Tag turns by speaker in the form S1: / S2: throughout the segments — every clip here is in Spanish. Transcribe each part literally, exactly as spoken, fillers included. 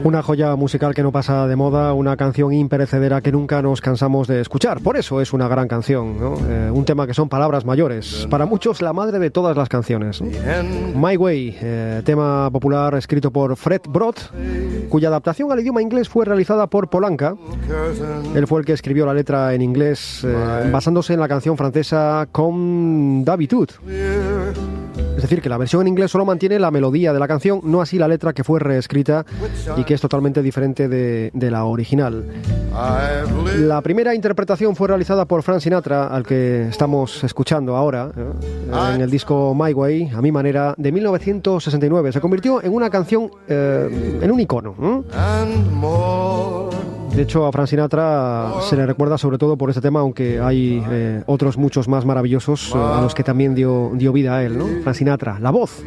S1: Una joya musical que no pasa de moda, una canción imperecedera que nunca nos cansamos de escuchar. Por eso es una gran canción, ¿no? Eh, un tema que son palabras mayores. Para muchos, la madre de todas las canciones, ¿no? My Way, eh, tema popular escrito por Fred Brodt, cuya adaptación al idioma inglés fue realizada por Polanca. Él fue el que escribió la letra en inglés, eh, basándose en la canción francesa Comme d'habitude. Es decir, que la versión en inglés solo mantiene la melodía de la canción, no así la letra, que fue reescrita y que es totalmente diferente de, de la original. La primera interpretación fue realizada por Frank Sinatra, al que estamos escuchando ahora, ¿eh? en el disco My Way, a mi manera, de mil novecientos sesenta y nueve. Se convirtió en una canción, eh, en un icono, ¿eh? De hecho, a Frank Sinatra se le recuerda sobre todo por este tema, aunque hay eh, otros muchos más maravillosos eh, a los que también dio, dio vida a él, ¿no? Frank Sinatra, la voz.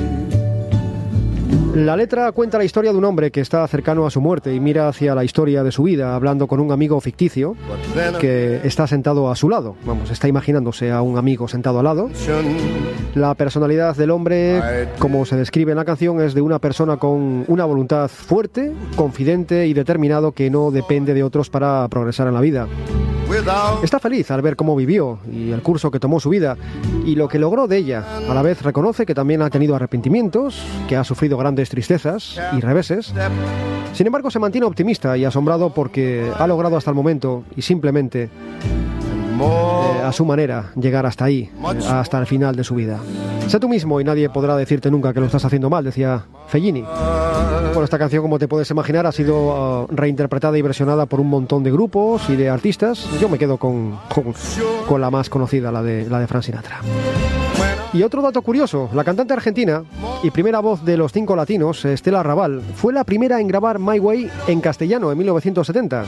S1: La letra cuenta la historia de un hombre que está cercano a su muerte y mira hacia la historia de su vida, hablando con un amigo ficticio que está sentado a su lado. Vamos, está imaginándose a un amigo sentado al lado. La personalidad del hombre, como se describe en la canción, es de una persona con una voluntad fuerte, confidente y determinado, que no depende de otros para progresar en la vida. Está feliz al ver cómo vivió y el curso que tomó su vida y lo que logró de ella. A la vez reconoce que también ha tenido arrepentimientos, que ha sufrido grandes tristezas y reveses. Sin embargo, se mantiene optimista y asombrado porque ha logrado hasta el momento y simplemente eh, a su manera llegar hasta ahí, hasta el final de su vida. Sé tú mismo y nadie podrá decirte nunca que lo estás haciendo mal, decía Fellini. Bueno, esta canción, como te puedes imaginar, ha sido uh, reinterpretada y versionada por un montón de grupos y de artistas. Yo me quedo con, con, con la más conocida, la de, la de Frank Sinatra. Y otro dato curioso, la cantante argentina y primera voz de los cinco latinos, Estela Raval, fue la primera en grabar My Way en castellano en mil novecientos setenta.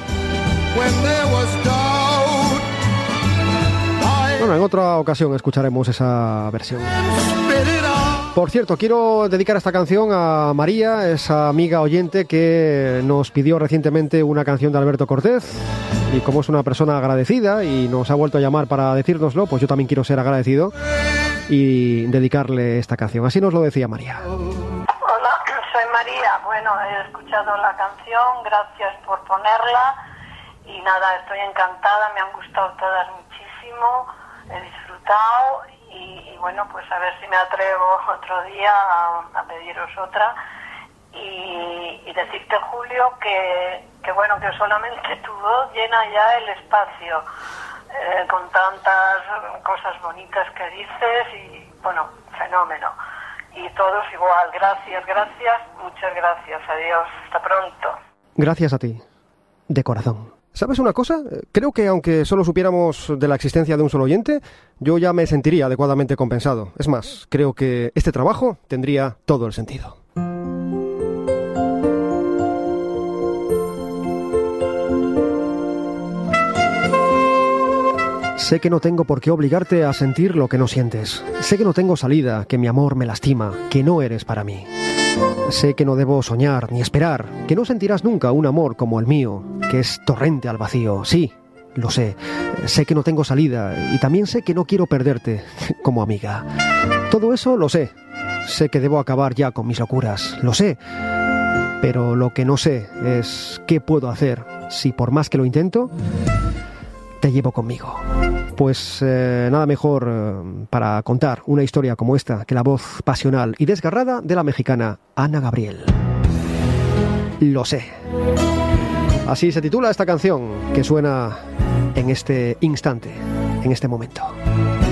S1: Bueno, en otra ocasión escucharemos esa versión. Por cierto, quiero dedicar esta canción a María, esa amiga oyente que nos pidió recientemente una canción de Alberto Cortés, y como es una persona agradecida y nos ha vuelto a llamar para decírnoslo, pues yo también quiero ser agradecido y dedicarle esta canción. Así nos lo decía María.
S2: Hola, soy María. Bueno, he escuchado la canción, gracias por ponerla y nada, estoy encantada, me han gustado todas muchísimo, he disfrutado. Y, y bueno, pues a ver si me atrevo otro día a, a pediros otra y, y decirte, Julio, que, que bueno, que solamente tu voz llena ya el espacio eh, con tantas cosas bonitas que dices y bueno, fenómeno. Y todos igual, gracias, gracias, muchas gracias, adiós, hasta pronto.
S1: Gracias a ti, de corazón. ¿Sabes una cosa? Creo que aunque solo supiéramos de la existencia de un solo oyente, yo ya me sentiría adecuadamente compensado. Es más, creo que este trabajo tendría todo el sentido. Sé que no tengo por qué obligarte a sentir lo que no sientes. Sé que no tengo salida, que mi amor me lastima, que no eres para mí. Sé que no debo soñar ni esperar, que no sentirás nunca un amor como el mío, que es torrente al vacío. Sí, lo sé. Sé que no tengo salida y también sé que no quiero perderte como amiga. Todo eso lo sé. Sé que debo acabar ya con mis locuras. Lo sé. Pero lo que no sé es qué puedo hacer si por más que lo intento, te llevo conmigo. Pues eh, nada mejor eh, para contar una historia como esta que la voz pasional y desgarrada de la mexicana Ana Gabriel. Lo sé. Así se titula esta canción que suena en este instante, en este momento.